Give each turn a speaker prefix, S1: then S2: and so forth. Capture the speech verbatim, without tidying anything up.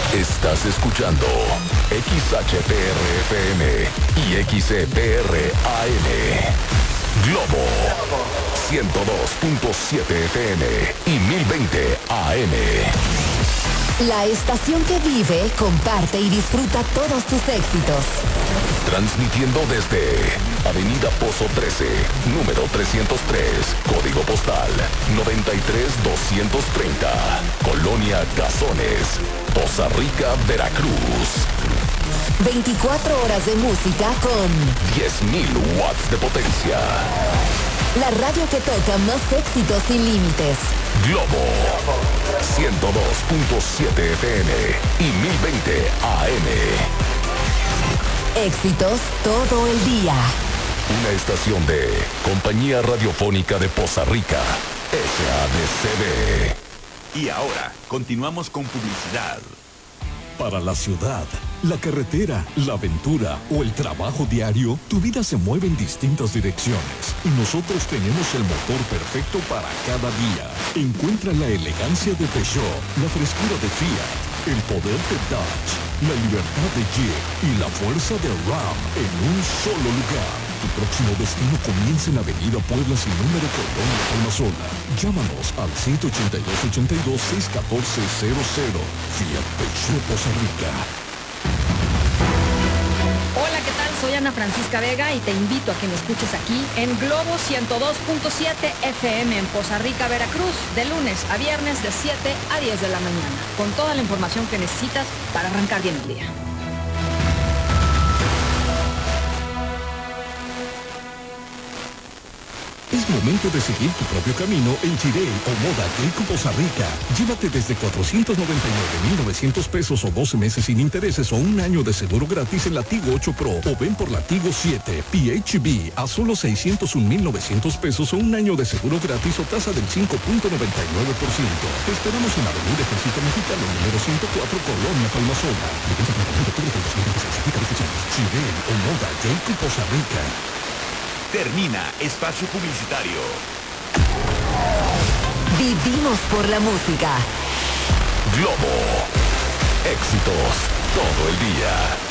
S1: Estás escuchando X H P R F M y X E P R A M. Globo ciento dos punto siete F M y mil veinte A M.
S2: La estación que vive, comparte y disfruta todos tus éxitos.
S1: Transmitiendo desde Avenida Pozo trece, número trescientos tres, código postal noventa y tres doscientos treinta, Colonia Cazones, Poza Rica, Veracruz.
S2: veinticuatro horas de música con
S1: diez mil watts de potencia.
S2: La radio que toca más éxitos sin límites.
S1: Globo ciento dos punto siete F M y mil veinte A M.
S2: Éxitos todo el día.
S1: Una estación de Compañía Radiofónica de Poza Rica, S A D C B.
S3: Y ahora, continuamos con publicidad.
S4: Para la ciudad, la carretera, la aventura o el trabajo diario, tu vida se mueve en distintas direcciones y nosotros tenemos el motor perfecto para cada día. Encuentra la elegancia de Peugeot, la frescura de Fiat, el poder de Dodge, la libertad de Jeep y la fuerza de Ram en un solo lugar. Tu próximo destino comienza en la avenida Puebla sin número, Colonia Palmasola. Llámanos al ciento ochenta y dos, ochenta y dos, seiscientos catorce, cero cero. Fiat Peugeot Poza Rica.
S5: Hola, ¿qué tal? Soy Ana Francisca Vega y te invito a que me escuches aquí en Globo ciento dos punto siete F M en Poza Rica, Veracruz, de lunes a viernes de siete a diez de la mañana, con toda la información que necesitas para arrancar bien el día.
S4: Es momento de seguir tu propio camino en Chirey o Moda Geico Poza Rica. Llévate desde cuatrocientos noventa y nueve mil novecientos pesos o doce meses sin intereses o un año de seguro gratis en la Tigo ocho Pro o ven por la Tigo siete P H V a solo seiscientos un mil novecientos pesos o un año de seguro gratis o tasa del cinco punto noventa y nueve por ciento. Te esperamos en Avenida Ejército Mexicano número ciento cuatro, Colonia Palmasola. Chirey o Moda Geico Poza Rica.
S3: Termina espacio publicitario.
S2: Vivimos por la música.
S1: Globo. Éxitos todo el día.